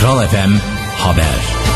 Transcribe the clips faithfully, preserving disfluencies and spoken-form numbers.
Kral F M Haber.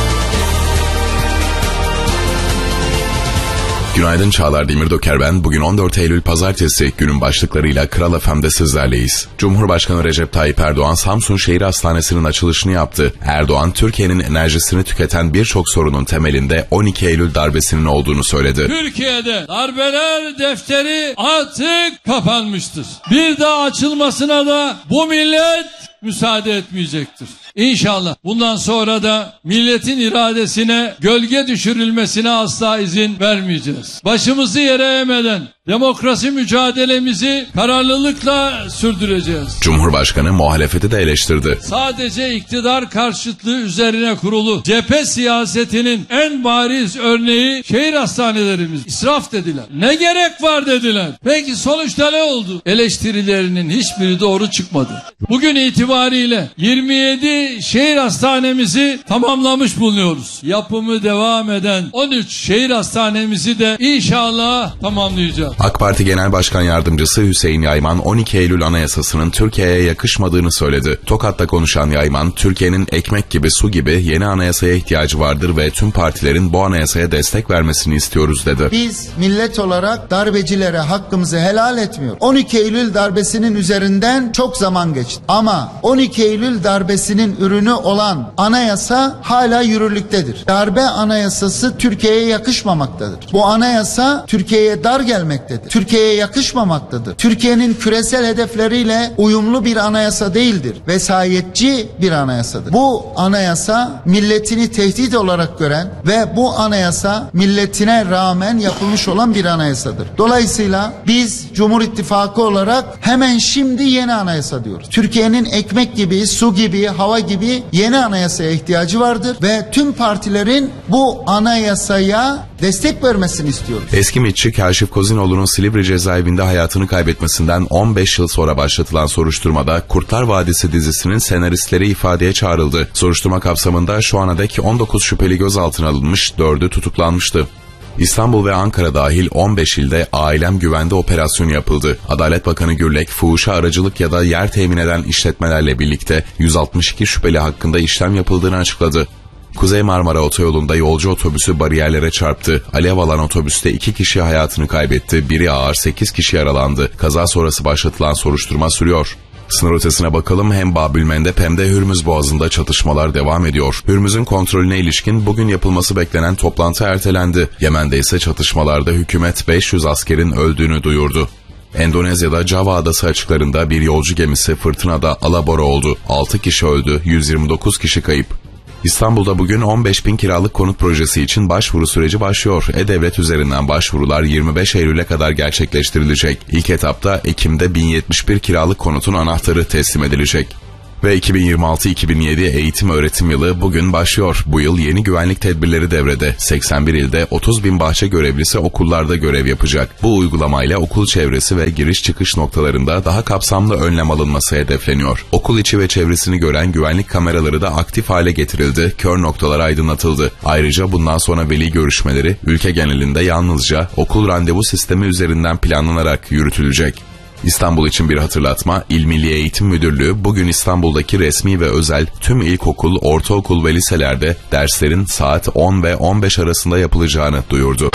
Günaydın, Çağlar Demirdöker ben. Bugün on dört Eylül Pazartesi, günün başlıklarıyla Kral F M'de sizlerleyiz. Cumhurbaşkanı Recep Tayyip Erdoğan, Samsun Şehir Hastanesi'nin açılışını yaptı. Erdoğan, Türkiye'nin enerjisini tüketen birçok sorunun temelinde on iki Eylül darbesinin olduğunu söyledi. Türkiye'de darbeler defteri artık kapanmıştır. Bir daha açılmasına da bu millet müsaade etmeyecektir. İnşallah bundan sonra da milletin iradesine gölge düşürülmesine asla izin vermeyeceğiz. Başımızı yere eğmeden demokrasi mücadelemizi kararlılıkla sürdüreceğiz. Cumhurbaşkanı muhalefeti de eleştirdi. Sadece iktidar karşıtlığı üzerine kurulu cephe siyasetinin en bariz örneği şehir hastanelerimiz. İsraf dediler. Ne gerek var dediler. Peki sonuçta ne oldu? Eleştirilerinin hiçbiri doğru çıkmadı. Bugün itibariyle yirmi yedi şehir hastanemizi tamamlamış bulunuyoruz. Yapımı devam eden on üç şehir hastanemizi de inşallah tamamlayacağız. AK Parti Genel Başkan Yardımcısı Hüseyin Yayman, on iki Eylül Anayasası'nın Türkiye'ye yakışmadığını söyledi. Tokat'ta konuşan Yayman, Türkiye'nin ekmek gibi su gibi yeni anayasaya ihtiyacı vardır ve tüm partilerin bu anayasaya destek vermesini istiyoruz dedi. Biz millet olarak darbecilere hakkımızı helal etmiyoruz. on iki Eylül darbesinin üzerinden çok zaman geçti. Ama on iki Eylül darbesinin ürünü olan anayasa hala yürürlüktedir. Darbe anayasası Türkiye'ye yakışmamaktadır. Bu anayasa Türkiye'ye dar gelmektedir. Türkiye'ye yakışmamaktadır. Türkiye'nin küresel hedefleriyle uyumlu bir anayasa değildir. Vesayetçi bir anayasadır. Bu anayasa milletini tehdit olarak gören ve bu anayasa milletine rağmen yapılmış olan bir anayasadır. Dolayısıyla biz Cumhur İttifakı olarak hemen şimdi yeni anayasa diyoruz. Türkiye'nin ekmek gibi, su gibi, hava gibi yeni anayasaya ihtiyacı vardır ve tüm partilerin bu anayasaya destek vermesini istiyoruz. Eski MİT'çi Kaşif Kozinoğlu'nun Silivri cezaevinde hayatını kaybetmesinden on beş yıl sonra başlatılan soruşturmada Kurtlar Vadisi dizisinin senaristleri ifadeye çağrıldı. Soruşturma kapsamında şu ana dek on dokuz şüpheli gözaltına alınmış, dördü tutuklanmıştı. İstanbul ve Ankara dahil on beş ilde ailem güvende operasyonu yapıldı. Adalet Bakanı Gürlek, fuhuşa aracılık ya da yer temin eden işletmelerle birlikte yüz altmış iki şüpheli hakkında işlem yapıldığını açıkladı. Kuzey Marmara Otoyolu'nda yolcu otobüsü bariyerlere çarptı. Alev alan otobüste iki kişi hayatını kaybetti. Biri ağır, sekiz kişi yaralandı. Kaza sonrası başlatılan soruşturma sürüyor. Sınır ötesine bakalım, hem Bab-ül-Mendeb hem de Hürmüz Boğazı'nda çatışmalar devam ediyor. Hürmüz'ün kontrolüne ilişkin bugün yapılması beklenen toplantı ertelendi. Yemen'de ise çatışmalarda hükümet beş yüz askerin öldüğünü duyurdu. Endonezya'da Java Adası açıklarında bir yolcu gemisi fırtınada alabora oldu. altı kişi öldü, yüz yirmi dokuz kişi kayıp. İstanbul'da bugün on beş bin kiralık konut projesi için başvuru süreci başlıyor. E-Devlet üzerinden başvurular yirmi beş Eylül'e kadar gerçekleştirilecek. İlk etapta Ekim'de bin yetmiş bir kiralık konutun anahtarı teslim edilecek. Ve iki bin yirmi altı iki bin yedi eğitim öğretim yılı bugün başlıyor. Bu yıl yeni güvenlik tedbirleri devrede. seksen bir ilde otuz bin bahçe görevlisi okullarda görev yapacak. Bu uygulamayla okul çevresi ve giriş çıkış noktalarında daha kapsamlı önlem alınması hedefleniyor. Okul içi ve çevresini gören güvenlik kameraları da aktif hale getirildi. Kör noktalar aydınlatıldı. Ayrıca bundan sonra veli görüşmeleri ülke genelinde yalnızca okul randevu sistemi üzerinden planlanarak yürütülecek. İstanbul için bir hatırlatma, İl Milli Eğitim Müdürlüğü bugün İstanbul'daki resmi ve özel tüm ilkokul, ortaokul ve liselerde derslerin saat on ve on beş arasında yapılacağını duyurdu.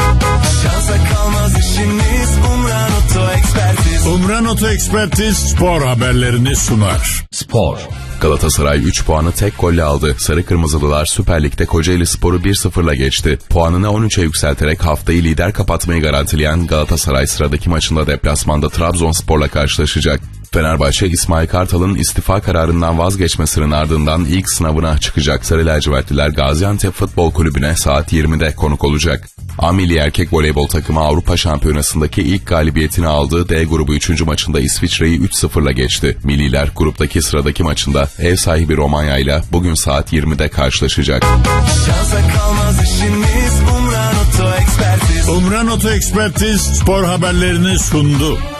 Umran Oto Ekspertiz spor haberlerini sunar. Spor. Galatasaray üç puanı tek golle aldı. Sarı Kırmızılılar Süper Lig'de Kocaelispor'u bir sıfırla geçti. Puanını on üçe yükselterek haftayı lider kapatmayı garantileyen Galatasaray sıradaki maçında deplasmanda Trabzonspor'la karşılaşacak. Fenerbahçe, İsmail Kartal'ın istifa kararından vazgeçmesinin ardından ilk sınavına çıkacak. Sarı lacivertliler Gaziantep Futbol Kulübü'ne saat yirmide konuk olacak. A Milli Erkek Voleybol takımı Avrupa Şampiyonası'ndaki ilk galibiyetini aldığı D grubu üçüncü maçında İsviçre'yi üç sıfırla geçti. Milliler gruptaki sıradaki maçında ev sahibi Romanya ile bugün saat yirmide karşılaşacak. Umran Oto Ekspertiz spor haberlerini sundu.